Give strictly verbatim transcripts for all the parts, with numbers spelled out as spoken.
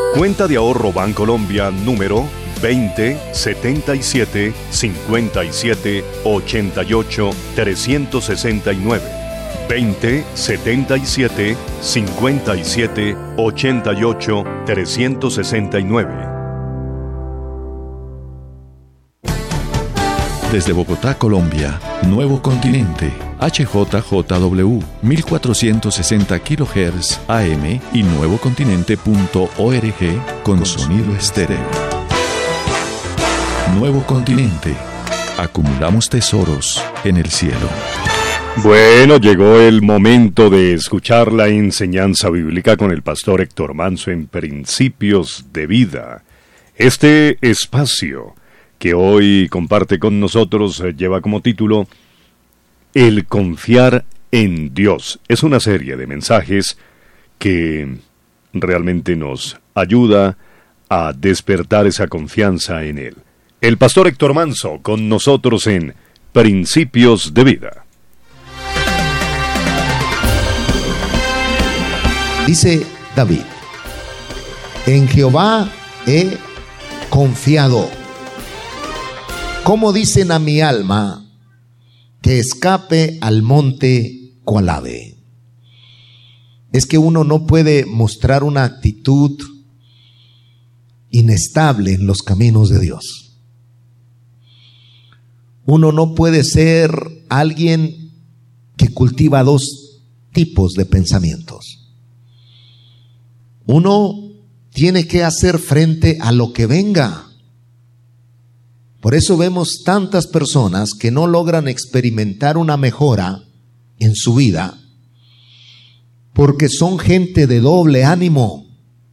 Cuenta de ahorro Bancolombia número veinte setenta y siete cincuenta y siete ochenta y ocho trescientos sesenta y nueve. veinte setenta y siete cincuenta y siete ochenta y ocho trescientos sesenta y nueve. Desde Bogotá, Colombia, Nuevo Continente, H J J W, mil cuatrocientos sesenta kilohertz A M y nuevocontinente punto org con sonido estéreo. Nuevo Continente, acumulamos tesoros en el cielo. Bueno, llegó el momento de escuchar la enseñanza bíblica con el pastor Héctor Manso en Principios de Vida. Este espacio que hoy comparte con nosotros lleva como título El confiar en Dios. Es una serie de mensajes que realmente nos ayuda a despertar esa confianza en Él. El pastor Héctor Manso con nosotros en Principios de Vida. Dice David: en Jehová he confiado. ¿Cómo dicen a mi alma que escape al monte cual ave? Es que uno no puede mostrar una actitud inestable en los caminos de Dios. Uno no puede ser alguien que cultiva dos tipos de pensamientos. Uno tiene que hacer frente a lo que venga. Por eso vemos tantas personas que no logran experimentar una mejora en su vida, porque son gente de doble ánimo.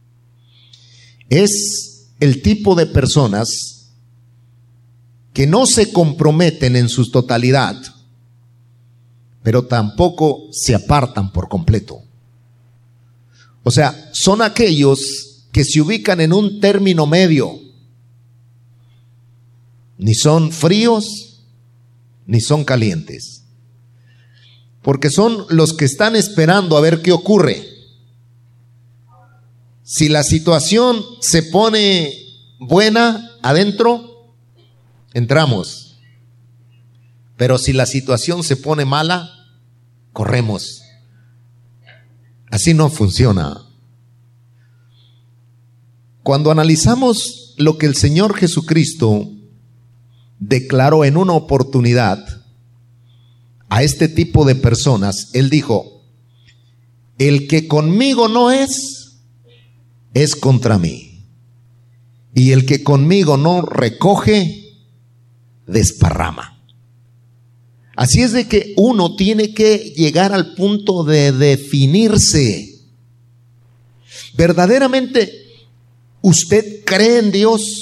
Es el tipo de personas que no se comprometen en su totalidad, pero tampoco se apartan por completo. O sea, son aquellos que se ubican en un término medio. Ni son fríos, ni son calientes. Porque son los que están esperando a ver qué ocurre. Si la situación se pone buena adentro, entramos. Pero si la situación se pone mala, corremos. Así no funciona. Cuando analizamos lo que el Señor Jesucristo declaró en una oportunidad a este tipo de personas, Él dijo: el que conmigo no es, es contra mí. Y el que conmigo no recoge, desparrama. Así es de que uno tiene que llegar al punto de definirse. Verdaderamente, ¿usted cree en Dios?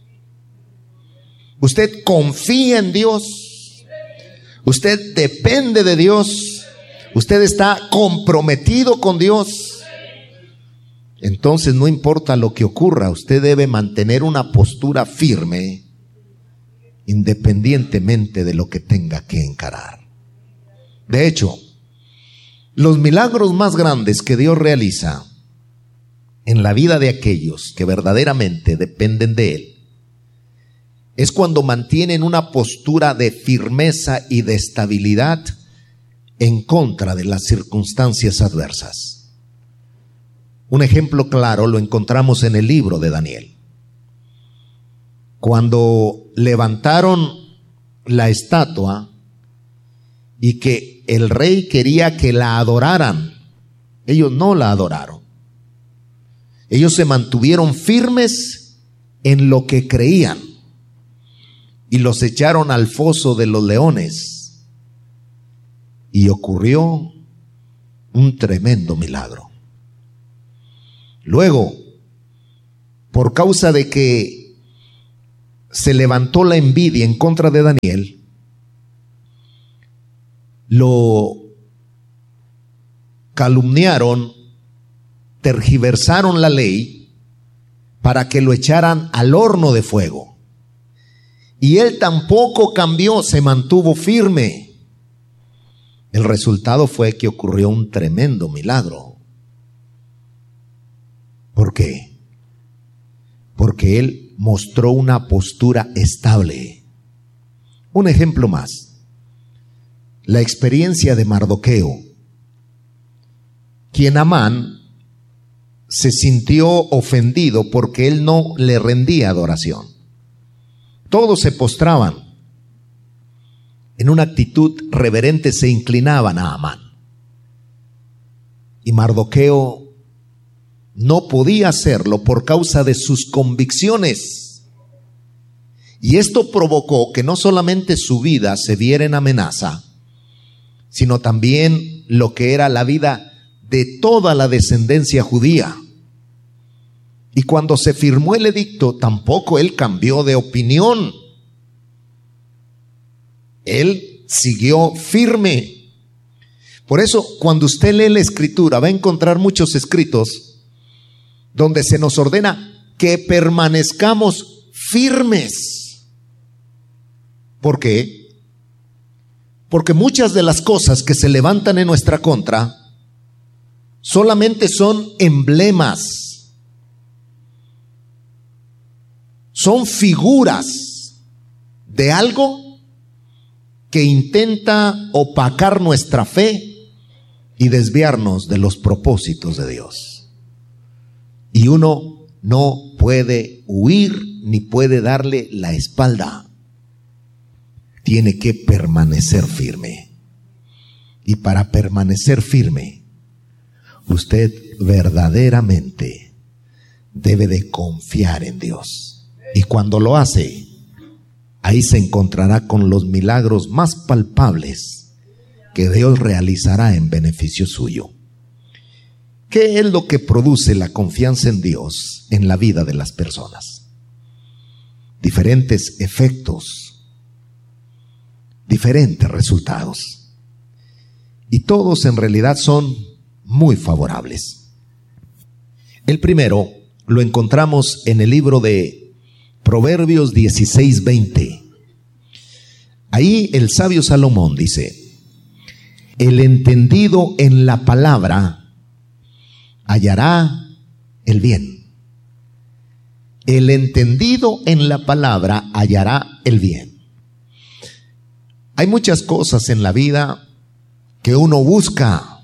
¿Usted confía en Dios? ¿Usted depende de Dios? ¿Usted está comprometido con Dios? Entonces no importa lo que ocurra, usted debe mantener una postura firme, independientemente de lo que tenga que encarar. De hecho, los milagros más grandes que Dios realiza en la vida de aquellos que verdaderamente dependen de Él es cuando mantienen una postura de firmeza y de estabilidad en contra de las circunstancias adversas. Un ejemplo claro lo encontramos en el libro de Daniel. Cuando levantaron la estatua y que el rey quería que la adoraran, ellos no la adoraron. Ellos se mantuvieron firmes en lo que creían. Y los echaron al foso de los leones. Y ocurrió un tremendo milagro. Luego, por causa de que se levantó la envidia en contra de Daniel, lo calumniaron, tergiversaron la ley para que lo echaran al horno de fuego. Y él tampoco cambió, se mantuvo firme. El resultado fue que ocurrió un tremendo milagro. ¿Por qué? porque él mostró una postura estable. Un ejemplo más, la experiencia de Mardoqueo, quien Amán se sintió ofendido porque él no le rendía adoración. Todos se postraban, en una actitud reverente se inclinaban a Amán. Y Mardoqueo no podía hacerlo por causa de sus convicciones. Y esto provocó que no solamente su vida se viera en amenaza, sino también lo que era la vida de toda la descendencia judía. Y cuando se firmó el edicto, tampoco él cambió de opinión. Él siguió firme. Por eso, cuando usted lee la Escritura, va a encontrar muchos escritos donde se nos ordena que permanezcamos firmes. ¿Por qué? Porque muchas de las cosas que se levantan en nuestra contra solamente son emblemas, son figuras de algo que intenta opacar nuestra fe y desviarnos de los propósitos de Dios. Y uno no puede huir ni puede darle la espalda. Tiene que permanecer firme. Y para permanecer firme, usted verdaderamente debe de confiar en Dios. Y cuando lo hace, ahí se encontrará con los milagros más palpables que Dios realizará en beneficio suyo. ¿Qué es lo que produce la confianza en Dios en la vida de las personas? Diferentes efectos, diferentes resultados. Y todos en realidad son muy favorables. El primero lo encontramos en el libro de Proverbios dieciséis veinte. Ahí el sabio Salomón dice: el entendido en la palabra hallará el bien. El entendido en la palabra hallará el bien. Hay muchas cosas en la vida que uno busca,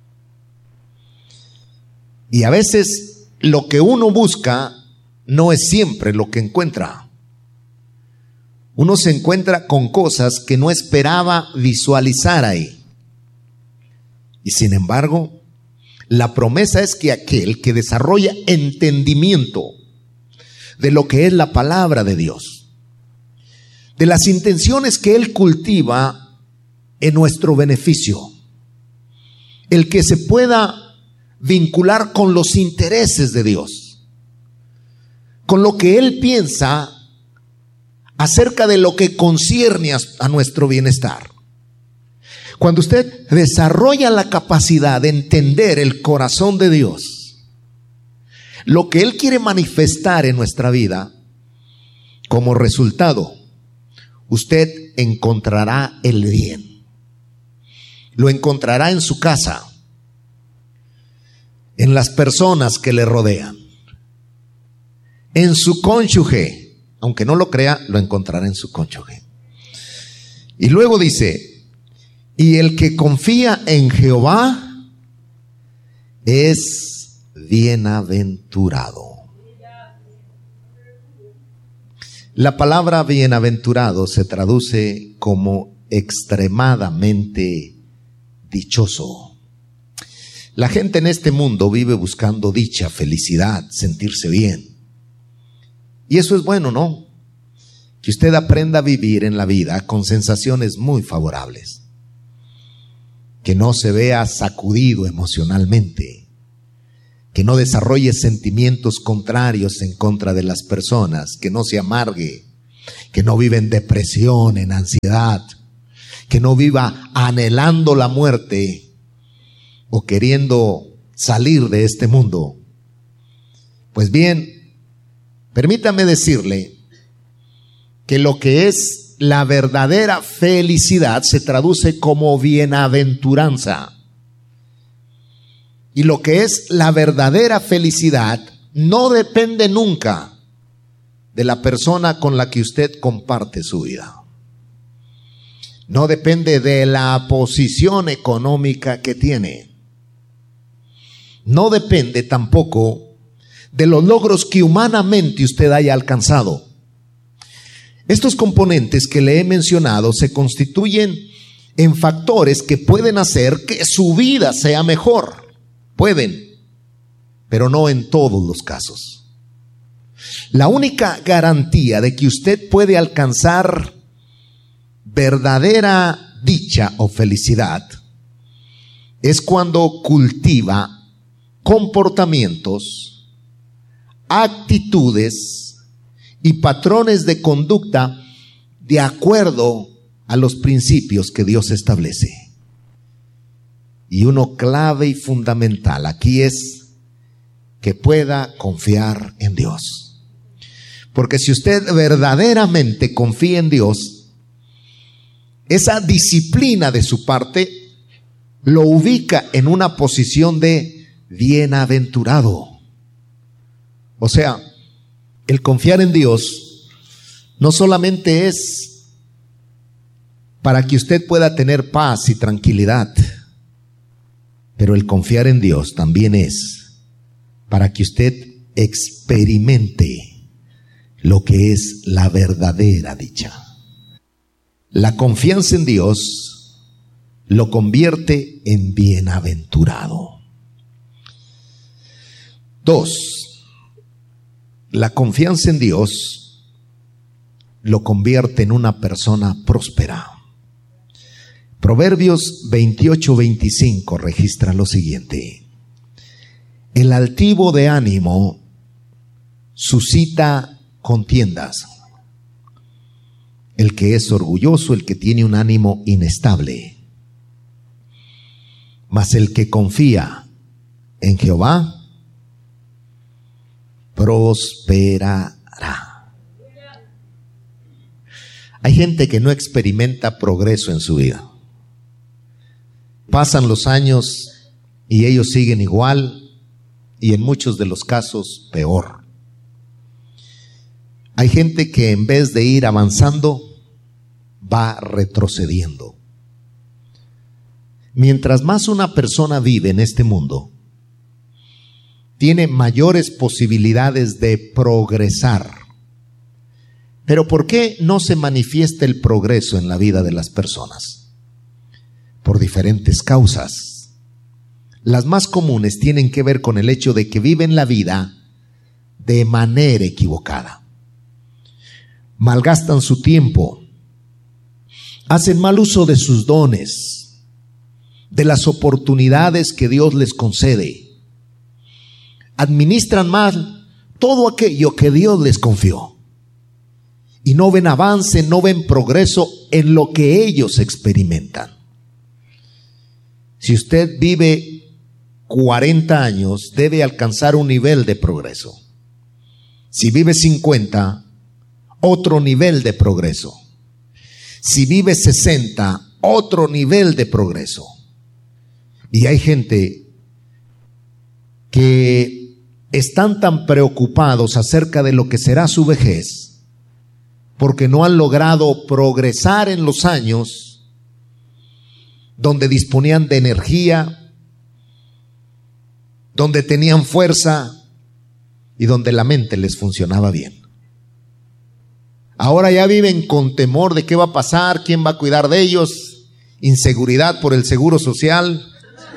y a veces lo que uno busca no es siempre lo que encuentra. Uno se encuentra con cosas que no esperaba visualizar ahí. Y sin embargo, la promesa es que aquel que desarrolla entendimiento de lo que es la palabra de Dios, de las intenciones que Él cultiva en nuestro beneficio, el que se pueda vincular con los intereses de Dios, con lo que Él piensa acerca de lo que concierne a, a nuestro bienestar. Cuando usted desarrolla la capacidad de entender el corazón de Dios, lo que Él quiere manifestar en nuestra vida, como resultado, usted encontrará el bien. Lo encontrará en su casa, en las personas que le rodean, en su cónyuge. Aunque no lo crea, lo encontrará en su cónyuge. Y luego dice: y el que confía en Jehová es bienaventurado. La palabra bienaventurado se traduce como extremadamente dichoso. La gente en este mundo vive buscando dicha, felicidad, sentirse bien. Y eso es bueno, ¿no? Que usted aprenda a vivir en la vida con sensaciones muy favorables. Que no se vea sacudido emocionalmente. Que no desarrolle sentimientos contrarios en contra de las personas. Que no se amargue. Que no viva en depresión, en ansiedad. Que no viva anhelando la muerte o queriendo salir de este mundo. Pues bien, permítame decirle que lo que es la verdadera felicidad se traduce como bienaventuranza. Y lo que es la verdadera felicidad no depende nunca de la persona con la que usted comparte su vida. No depende de la posición económica que tiene. No depende tampoco de los logros que humanamente usted haya alcanzado. Estos componentes que le he mencionado se constituyen en factores que pueden hacer que su vida sea mejor. Pueden, pero no en todos los casos. La única garantía de que usted puede alcanzar verdadera dicha o felicidad es cuando cultiva comportamientos, actitudes y patrones de conducta de acuerdo a los principios que Dios establece. Y uno clave y fundamental aquí es que pueda confiar en Dios. Porque si usted verdaderamente confía en Dios, esa disciplina de su parte lo ubica en una posición de bienaventurado. O sea, el confiar en Dios no solamente es para que usted pueda tener paz y tranquilidad, pero el confiar en Dios también es para que usted experimente lo que es la verdadera dicha. La confianza en Dios lo convierte en bienaventurado. Dos, la confianza en Dios lo convierte en una persona próspera. Proverbios veintiocho veinticinco registra lo siguiente: el altivo de ánimo suscita contiendas. El que es orgulloso, el que tiene un ánimo inestable. Mas el que confía en Jehová prosperará. Hay gente que no experimenta progreso en su vida. Pasan los años y ellos siguen igual, y en muchos de los casos peor. Hay gente que en vez de ir avanzando, va retrocediendo. Mientras más una persona vive en este mundo, tiene mayores posibilidades de progresar. Pero ¿por qué no se manifiesta el progreso en la vida de las personas? Por diferentes causas. Las más comunes tienen que ver con el hecho de que viven la vida de manera equivocada. Malgastan su tiempo, hacen mal uso de sus dones, de las oportunidades que Dios les concede, administran mal todo aquello que Dios les confió y no ven avance, no ven progreso en lo que ellos experimentan. Si usted vive cuarenta años, debe alcanzar un nivel de progreso. Si vive cincuenta, otro nivel de progreso. Si vive sesenta, otro nivel de progreso. Y hay gente que están tan preocupados acerca de lo que será su vejez, porque no han logrado progresar en los años donde disponían de energía, donde tenían fuerza y donde la mente les funcionaba bien. Ahora ya viven con temor de qué va a pasar, quién va a cuidar de ellos, inseguridad por el seguro social,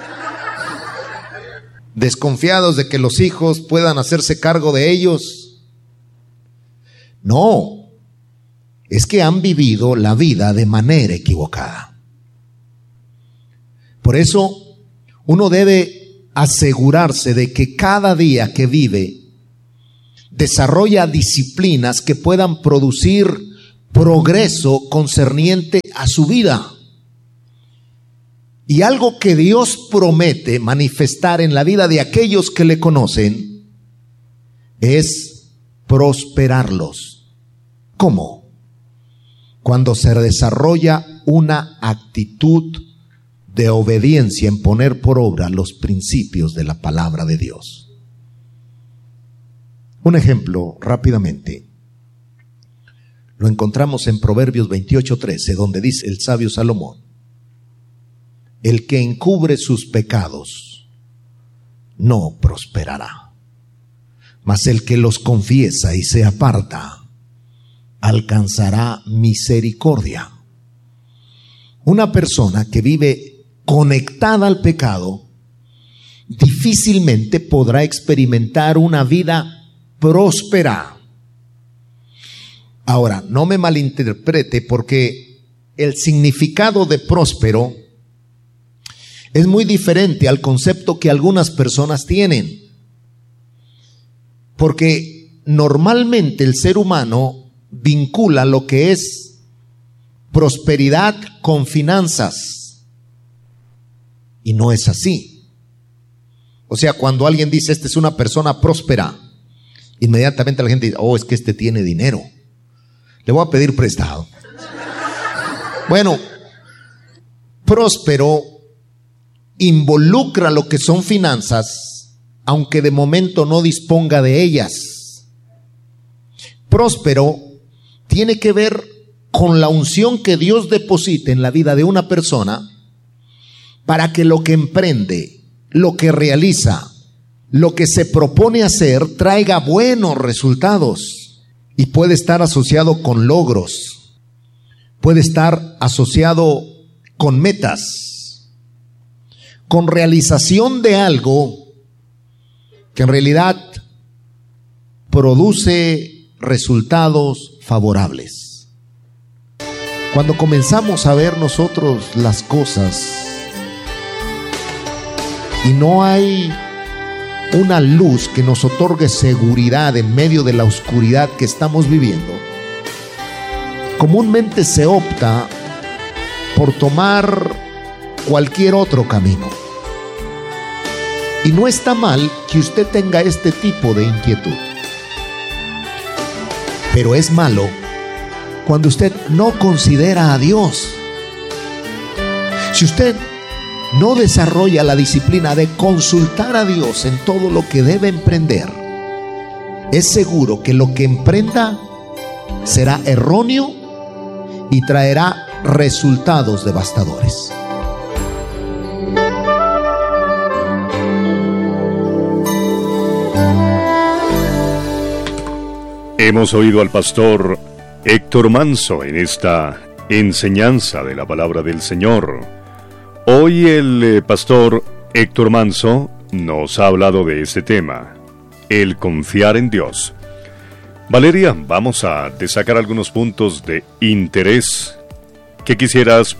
desconfiados de que los hijos puedan hacerse cargo de ellos. No, es que han vivido la vida de manera equivocada. Por eso uno debe asegurarse de que cada día que vive desarrolla disciplinas que puedan producir progreso concerniente a su vida. Y algo que Dios promete manifestar en la vida de aquellos que le conocen es prosperarlos. ¿Cómo? Cuando se desarrolla una actitud de obediencia en poner por obra los principios de la palabra de Dios. Un ejemplo rápidamente. Lo encontramos en Proverbios veintiocho trece, donde dice el sabio Salomón: el que encubre sus pecados no prosperará, mas el que los confiesa y se aparta alcanzará misericordia. Una persona que vive conectada al pecado difícilmente podrá experimentar una vida próspera. Ahora, no me malinterprete, porque el significado de próspero es muy diferente al concepto que algunas personas tienen. Porque normalmente el ser humano vincula lo que es prosperidad con finanzas. Y no es así. O sea, cuando alguien dice, esta es una persona próspera, inmediatamente la gente dice, oh, es que este tiene dinero, le voy a pedir prestado. Bueno, próspero involucra lo que son finanzas, aunque de momento no disponga de ellas. Próspero tiene que ver con la unción que Dios deposita en la vida de una persona para que lo que emprende, lo que realiza, lo que se propone hacer, traiga buenos resultados. Y puede estar asociado con logros, puede estar asociado con metas, con realización de algo que en realidad produce resultados favorables. Cuando comenzamos a ver nosotros las cosas y no hay una luz que nos otorgue seguridad en medio de la oscuridad que estamos viviendo, comúnmente se opta por tomar cualquier otro camino. Y no está mal que usted tenga este tipo de inquietud, pero es malo cuando usted no considera a Dios. Si usted no desarrolla la disciplina de consultar a Dios en todo lo que debe emprender, es seguro que lo que emprenda será erróneo y traerá resultados devastadores. Hemos oído al pastor Héctor Manso en esta enseñanza de la palabra del Señor. Hoy el eh, pastor Héctor Manso nos ha hablado de este tema, el confiar en Dios. Valeria, vamos a destacar algunos puntos de interés que quisieras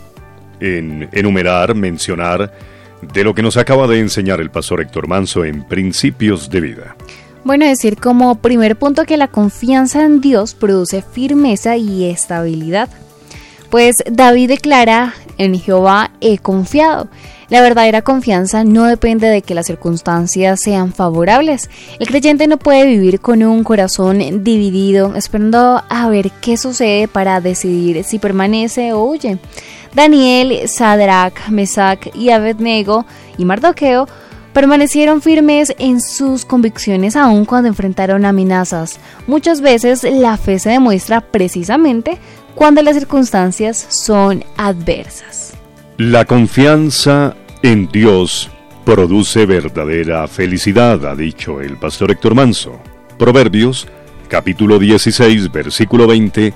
en, enumerar, mencionar, de lo que nos acaba de enseñar el pastor Héctor Manso en Principios de Vida. Bueno, decir como primer punto que la confianza en Dios produce firmeza y estabilidad. Pues David declara, en Jehová he confiado. La verdadera confianza no depende de que las circunstancias sean favorables. El creyente no puede vivir con un corazón dividido, esperando a ver qué sucede para decidir si permanece o huye. Daniel, Sadrach, Mesach y Abednego y Mardoqueo permanecieron firmes en sus convicciones aun cuando enfrentaron amenazas. Muchas veces la fe se demuestra precisamente cuando las circunstancias son adversas. La confianza en Dios produce verdadera felicidad, ha dicho el pastor Héctor Manso. Proverbios, capítulo dieciséis, versículo veinte,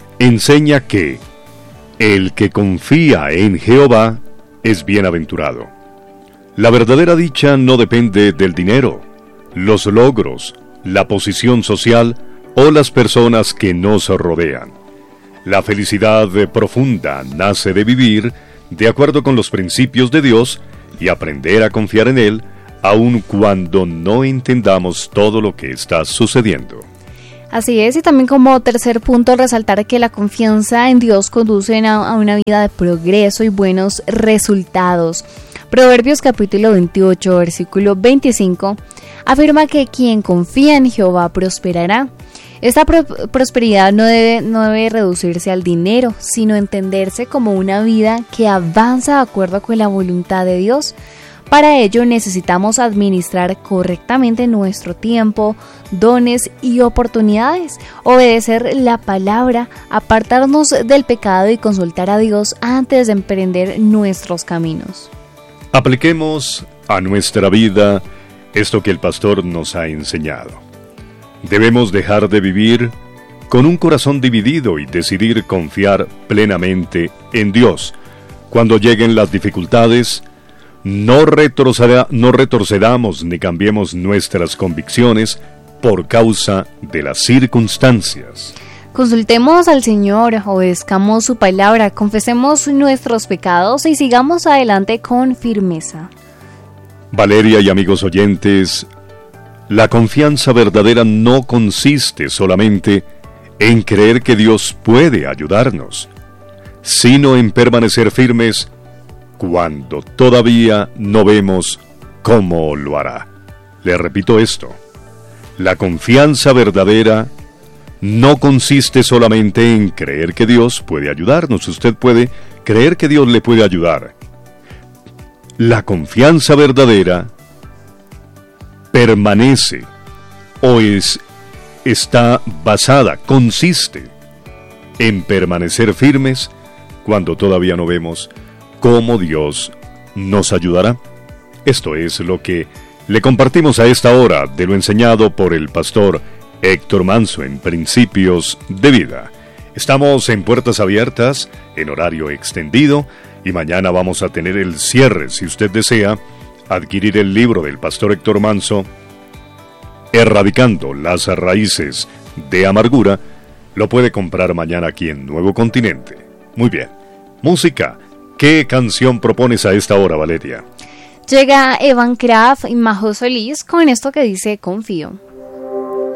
enseña que el que confía en Jehová es bienaventurado. La verdadera dicha no depende del dinero, los logros, la posición social o las personas que nos rodean. La felicidad profunda nace de vivir de acuerdo con los principios de Dios y aprender a confiar en Él, aun cuando no entendamos todo lo que está sucediendo. Así es, y también como tercer punto, resaltar que la confianza en Dios conduce a una vida de progreso y buenos resultados. Proverbios capítulo veintiocho, versículo veinticinco, afirma que quien confía en Jehová prosperará. Esta pro- prosperidad no debe, no debe reducirse al dinero, sino entenderse como una vida que avanza de acuerdo con la voluntad de Dios. Para ello necesitamos administrar correctamente nuestro tiempo, dones y oportunidades, obedecer la palabra, apartarnos del pecado y consultar a Dios antes de emprender nuestros caminos. Apliquemos a nuestra vida esto que el pastor nos ha enseñado. Debemos dejar de vivir con un corazón dividido y decidir confiar plenamente en Dios. Cuando lleguen las dificultades, no, retroceda, no retrocedamos ni cambiemos nuestras convicciones por causa de las circunstancias. Consultemos al Señor, obedezcamos su palabra, confesemos nuestros pecados y sigamos adelante con firmeza. Valeria y amigos oyentes, la confianza verdadera no consiste solamente en creer que Dios puede ayudarnos, sino en permanecer firmes cuando todavía no vemos cómo lo hará. Le repito esto, la confianza verdadera no consiste solamente en creer que Dios puede ayudarnos. Usted puede creer que Dios le puede ayudar. La confianza verdadera permanece o es, está basada, consiste en permanecer firmes cuando todavía no vemos cómo Dios nos ayudará. Esto es lo que le compartimos a esta hora de lo enseñado por el pastor Héctor Manso en Principios de Vida. Estamos en Puertas Abiertas, en horario extendido, y mañana vamos a tener el cierre. Si usted desea adquirir el libro del pastor Héctor Manso, Erradicando las raíces de amargura, lo puede comprar mañana aquí en Nuevo Continente. Muy bien. Música. ¿Qué canción propones a esta hora, Valeria? Llega Evan Kraft y Majo Solís con esto que dice Confío.